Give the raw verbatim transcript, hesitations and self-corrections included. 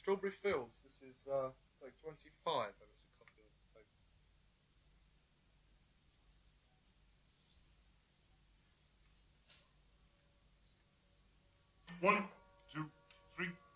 Strawberry Fields. This is uh, take twenty-five. And it's a copy of the tape. One, two, three.